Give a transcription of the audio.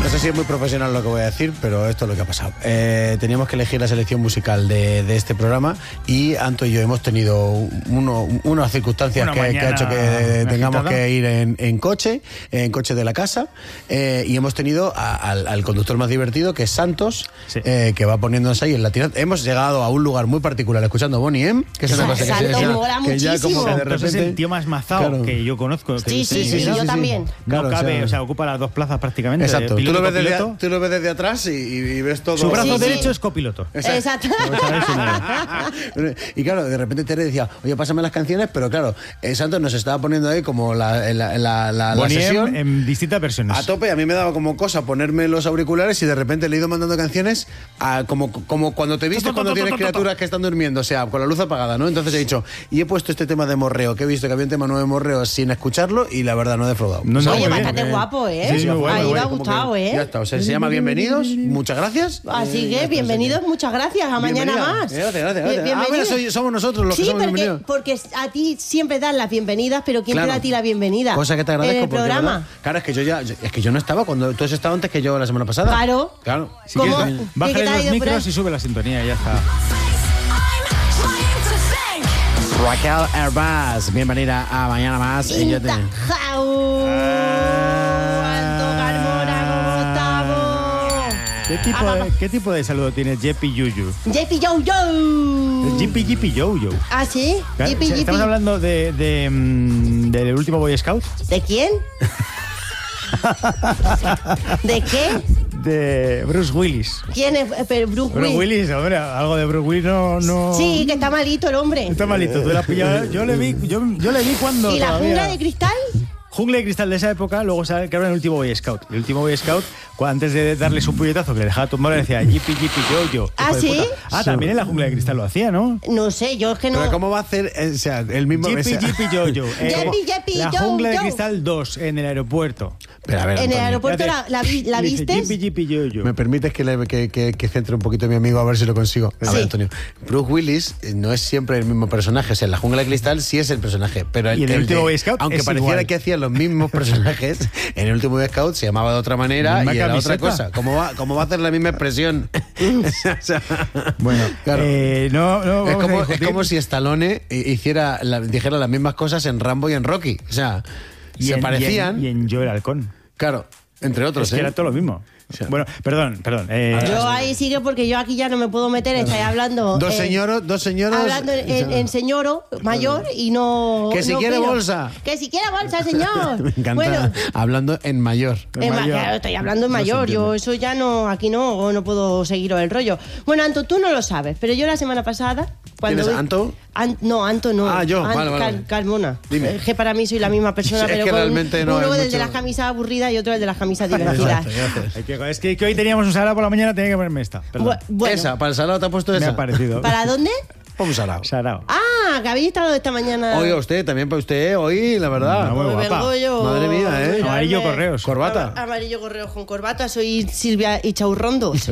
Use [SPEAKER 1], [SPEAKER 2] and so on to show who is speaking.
[SPEAKER 1] No sé si es muy profesional lo que voy a decir, pero esto es lo que ha pasado. Teníamos que elegir la selección musical de este programa y Anto y yo hemos tenido unas circunstancias que ha hecho que tengamos que ir en coche de la casa, y hemos tenido al conductor más divertido, que es Santos, sí, que va poniéndonos ahí en la tirada. Hemos llegado a un lugar muy particular escuchando Bonnie M, que es una cosa que ya como que de repente...
[SPEAKER 2] es el tío más mazao que yo conozco.
[SPEAKER 3] Sí, yo también.
[SPEAKER 2] No cabe, o sea, ocupa las dos plazas prácticamente.
[SPEAKER 1] Exacto. Tú lo ves desde atrás y ves todo.
[SPEAKER 2] Su brazo derecho es copiloto.
[SPEAKER 3] Exacto.
[SPEAKER 1] Y claro, de repente Tere decía, oye, pásame las canciones, pero claro, Santos nos estaba poniendo ahí como la sesión
[SPEAKER 2] en distintas versiones.
[SPEAKER 1] A tope. A mí me daba como cosa ponerme los auriculares y de repente le he ido mandando canciones como cuando te viste cuando tienes criaturas que están durmiendo, o sea, con la luz apagada, ¿no? Entonces he dicho, y he puesto este tema de morreo, que he visto que había un tema nuevo de morreo sin escucharlo y la verdad no he defraudado.
[SPEAKER 3] Oye, bastante guapo, ¿eh?
[SPEAKER 2] Sí, bueno,
[SPEAKER 3] ahí me ha gustado, ¿eh?
[SPEAKER 1] Ya está, o sea, se llama Bienvenidos, muchas gracias.
[SPEAKER 3] Así que bienvenidos, muchas gracias, a mañana más.
[SPEAKER 1] Gracias. Somos nosotros los que somos bienvenidos.
[SPEAKER 3] Porque a ti siempre dan las bienvenidas, pero ¿quién te da a ti la bienvenida?
[SPEAKER 1] Cosa que te agradezco
[SPEAKER 3] en el programa.
[SPEAKER 1] Claro, es que yo no estaba cuando tú has estado antes que yo la semana pasada.
[SPEAKER 3] Claro.
[SPEAKER 2] Si quieres, bájale los micros y sube la sintonía y ya está.
[SPEAKER 1] Raquel Herbaz, bienvenida a Mañana Más.
[SPEAKER 3] Anto Carmona, ¿cómo estamos?
[SPEAKER 2] ¿Qué tipo de saludo tiene Jeppy Yuyu?
[SPEAKER 3] Jeppy Yo.
[SPEAKER 2] Jeppy Yo.
[SPEAKER 3] ¿Ah, sí?
[SPEAKER 2] Claro, estamos hablando del último Boy Scout.
[SPEAKER 3] ¿De quién? ¿De qué?
[SPEAKER 2] De Bruce Willis.
[SPEAKER 3] ¿Quién es Bruce
[SPEAKER 2] Willis? Hombre, algo de Bruce Willis no...
[SPEAKER 3] Sí, que está malito el hombre.
[SPEAKER 2] Está malito, tú la has pillado. Yo le vi cuando...
[SPEAKER 3] ¿Y la jungla de cristal?
[SPEAKER 2] Jungla de cristal de esa época, luego que era el último Boy Scout. El último Boy Scout, antes de darle su puñetazo que le dejaba tumbar, le decía Yippee Yo.
[SPEAKER 3] ¿Ah, sí?
[SPEAKER 2] También en la Jungla de cristal lo hacía, ¿no?
[SPEAKER 3] No sé, yo es que no...
[SPEAKER 1] ¿Pero cómo va a hacer el mismo...
[SPEAKER 2] Yippee Yo. La Jungla de
[SPEAKER 3] Yo.
[SPEAKER 2] Cristal 2 en el aeropuerto.
[SPEAKER 1] Pero a ver,
[SPEAKER 3] ¿En el
[SPEAKER 1] Antonio,
[SPEAKER 3] aeropuerto la viste?
[SPEAKER 2] Yippee Yo.
[SPEAKER 1] ¿Me permites que centre un poquito a mi amigo a ver si lo consigo? A ver, Antonio. Bruce Willis no es siempre el mismo personaje. O sea, en la Jungla de Cristal sí es el personaje. Pero
[SPEAKER 2] y en el último Boy Scout
[SPEAKER 1] aunque
[SPEAKER 2] es
[SPEAKER 1] pareciera
[SPEAKER 2] igual.
[SPEAKER 1] que hacían los misnos personajes, en el último Boy Scout se llamaba de otra manera y era otra cosa. ¿Cómo va a hacer la misma expresión? O sea,
[SPEAKER 2] bueno,
[SPEAKER 1] claro.
[SPEAKER 2] Es
[SPEAKER 1] como si Stallone dijera las mismas cosas en Rambo y en Rocky. O sea, se parecían.
[SPEAKER 2] Y en Joe el Halcón.
[SPEAKER 1] Claro, entre otros.
[SPEAKER 2] Es que era todo lo mismo. Sí. Bueno, perdón.
[SPEAKER 3] Yo ahí sigue porque yo aquí ya no me puedo meter, estáis hablando...
[SPEAKER 1] Dos señoros...
[SPEAKER 3] Hablando en señoro mayor y no...
[SPEAKER 1] Que si
[SPEAKER 3] no
[SPEAKER 1] quiere
[SPEAKER 3] opino.
[SPEAKER 1] bolsa.
[SPEAKER 3] Que si quiere bolsa, señor.
[SPEAKER 1] Me encanta. Bueno, hablando en mayor.
[SPEAKER 3] Claro, estoy hablando en mayor. Yo eso ya no... Aquí no puedo seguiros el rollo. Bueno, Anto, tú no lo sabes, pero yo la semana pasada...
[SPEAKER 1] ¿Tienes Anto?
[SPEAKER 3] No, Anto no.
[SPEAKER 1] Ah, yo, vale.
[SPEAKER 3] Carmona.
[SPEAKER 1] Dime.
[SPEAKER 3] Es que para mí soy la misma persona, pero
[SPEAKER 1] que
[SPEAKER 3] con
[SPEAKER 1] realmente no
[SPEAKER 3] uno
[SPEAKER 1] es
[SPEAKER 3] el
[SPEAKER 1] mucho...
[SPEAKER 3] de las camisas aburridas y otro el de las camisas divertidas.
[SPEAKER 2] Es que hoy teníamos un salado por la mañana, tenía que ponerme esta.
[SPEAKER 3] Bueno.
[SPEAKER 1] Esa, para el salado te ha puesto esa.
[SPEAKER 2] Me ha parecido.
[SPEAKER 3] ¿Para dónde?
[SPEAKER 1] Para un salado.
[SPEAKER 3] Ah, que habéis estado esta mañana.
[SPEAKER 1] Oiga, usted, también para usted, hoy, la verdad.
[SPEAKER 2] Muy guapa.
[SPEAKER 1] Madre mía, ¿eh?
[SPEAKER 2] Amarillo correos.
[SPEAKER 1] Corbata.
[SPEAKER 3] Amarillo correos con corbata. Soy Silvia y Chaurrondo.